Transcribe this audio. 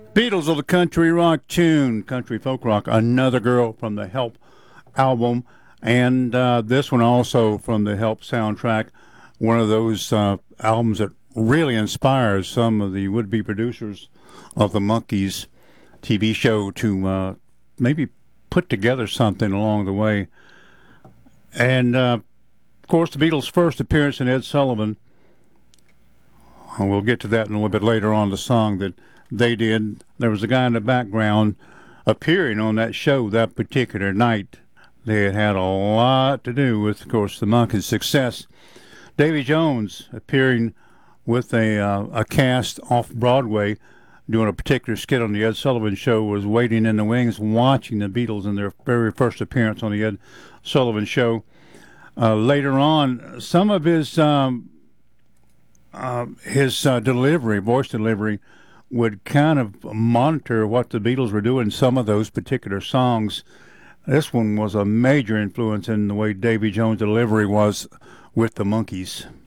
Beatles of the country rock tune, country folk rock, Another Girl from the Help album, and this one also from the Help soundtrack, one of those albums that really inspires some of the would-be producers of the Monkees TV show to maybe put together something along the way. And, of course, the Beatles' first appearance in Ed Sullivan, we'll get to that in a little bit later on, the song that they did. There was a guy in the background appearing on that show that particular night. They had a lot to do with, of course, the Monkees' success. Davy Jones appearing with a cast off Broadway doing a particular skit on the Ed Sullivan Show, was waiting in the wings watching the Beatles in their very first appearance on the Ed Sullivan Show. Later on, some of his delivery, voice delivery, would kind of monitor what the Beatles were doing, some of those particular songs. This one was a major influence in the way Davy Jones' delivery was with the Monkees.